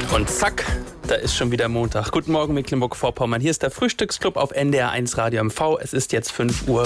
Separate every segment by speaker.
Speaker 1: Und zack, da ist schon wieder Montag. Guten Morgen Mecklenburg-Vorpommern. Hier ist der Frühstücksclub auf NDR 1 Radio MV. Es ist jetzt 5 Uhr.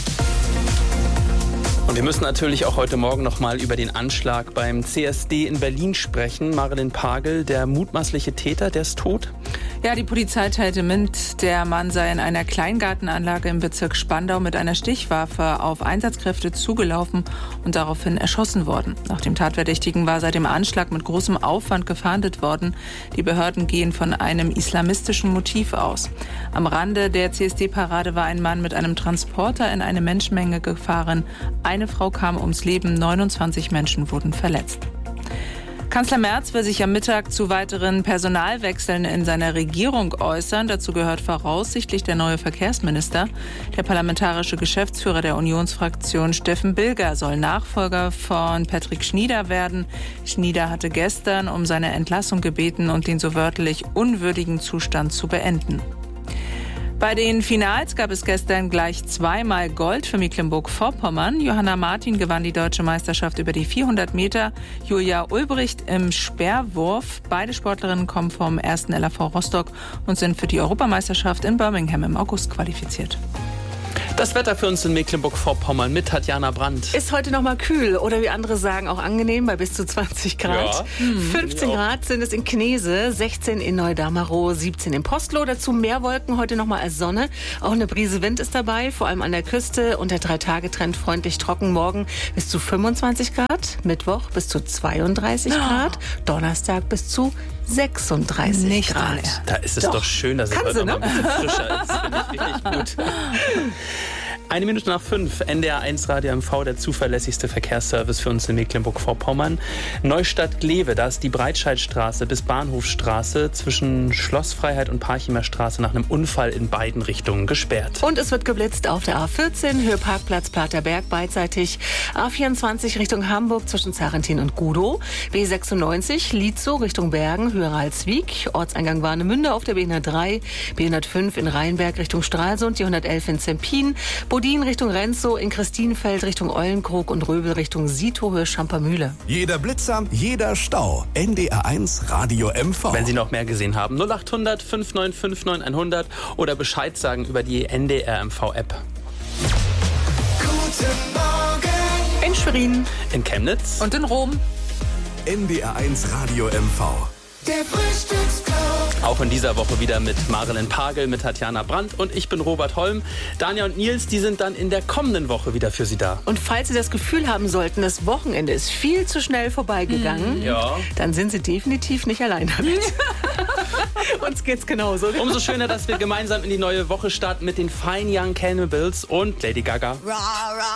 Speaker 1: Und wir müssen natürlich auch heute Morgen noch mal über den Anschlag beim CSD in Berlin sprechen. Marilyn Pagel, der mutmaßliche Täter, der ist tot?
Speaker 2: Ja, die Polizei teilte mit, der Mann sei in einer Kleingartenanlage im Bezirk Spandau mit einer Stichwaffe auf Einsatzkräfte zugelaufen und daraufhin erschossen worden. Nach dem Tatverdächtigen war seit dem Anschlag mit großem Aufwand gefahndet worden. Die Behörden gehen von einem islamistischen Motiv aus. Am Rande der CSD-Parade war ein Mann mit einem Transporter in eine Menschenmenge gefahren. Eine Frau kam ums Leben, 29 Menschen wurden verletzt. Kanzler Merz will sich am Mittag zu weiteren Personalwechseln in seiner Regierung äußern. Dazu gehört voraussichtlich der neue Verkehrsminister. Der parlamentarische Geschäftsführer der Unionsfraktion Steffen Bilger soll Nachfolger von Patrick Schnieder werden. Schnieder hatte gestern um seine Entlassung gebeten und den so wörtlich unwürdigen Zustand zu beenden. Bei den Finals gab es gestern gleich zweimal Gold für Mecklenburg-Vorpommern. Johanna Martin gewann die deutsche Meisterschaft über die 400 Meter. Julia Ulbricht im Speerwurf. Beide Sportlerinnen kommen vom 1. LAV Rostock und sind für die Europameisterschaft in Birmingham im August qualifiziert.
Speaker 1: Das Wetter für uns in Mecklenburg-Vorpommern mit Tatjana Brandt.
Speaker 3: Ist heute noch mal kühl oder wie andere sagen auch angenehm bei bis zu 20 Grad.
Speaker 1: Ja.
Speaker 3: 15 Grad sind es in Knese, 16 in Neudamerow, 17 in Postloh. Dazu mehr Wolken, heute noch mal als Sonne. Auch eine Brise Wind ist dabei, vor allem an der Küste. Und der 3-Tage-Trend freundlich trocken. Morgen bis zu 25 Grad, Mittwoch bis zu 32 Grad, Donnerstag bis zu 36 Grad.
Speaker 1: Da ist es doch schön, dass es heute noch mal ein bisschen frischer ist. Finde ich richtig gut. 1 Minute nach 5, NDR 1 Radio MV, der zuverlässigste Verkehrsservice für uns in Mecklenburg-Vorpommern. Neustadt-Glewe, da ist die Breitscheidstraße bis Bahnhofstraße zwischen Schlossfreiheit und Parchimer Straße nach einem Unfall in beiden Richtungen gesperrt.
Speaker 3: Und es wird geblitzt auf der A14, Höhe Parkplatz Platerberg beidseitig. A24 Richtung Hamburg zwischen Zarentin und Gudow. B96 Lietzow Richtung Bergen, Höhe Ralswiek. Ortseingang Warnemünde auf der B103. B105 in Rheinberg Richtung Stralsund, die 111 in Zempin. Bodin Richtung Renzow, in Christinfeld Richtung Eulenkrog und Röbel Richtung Sietow, Höhe Schampermühle.
Speaker 4: Jeder Blitzer, jeder Stau. NDR 1 Radio MV.
Speaker 1: Wenn Sie noch mehr gesehen haben, 0800 5959 100 oder Bescheid sagen über die NDR MV-App.
Speaker 4: Guten Morgen.
Speaker 3: In Schwerin.
Speaker 1: In Chemnitz.
Speaker 2: Und in Rom.
Speaker 4: NDR 1 Radio MV.
Speaker 5: Der Frühstücksclub.
Speaker 1: Auch in dieser Woche wieder mit Marilyn Pagel, mit Tatjana Brandt und ich bin Robert Holm. Danja und Nils, die sind dann in der kommenden Woche wieder für Sie da.
Speaker 3: Und falls Sie das Gefühl haben sollten, das Wochenende ist viel zu schnell vorbeigegangen, dann sind Sie definitiv nicht allein damit. Uns geht's genauso.
Speaker 1: Umso schöner, dass wir gemeinsam in die neue Woche starten mit den Fine Young Cannibals und Lady Gaga.